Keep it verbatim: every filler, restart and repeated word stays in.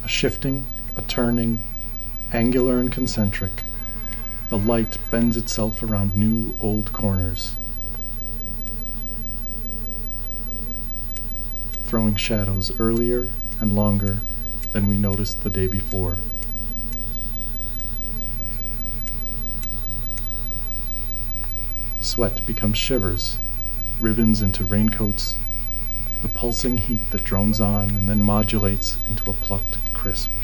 A shifting, a turning, angular and concentric, the light bends itself around new old corners, throwing shadows earlier and longer than we noticed the day before. Sweat becomes shivers, ribbons into raincoats, the pulsing heat that drones on and then modulates into a plucked crisp.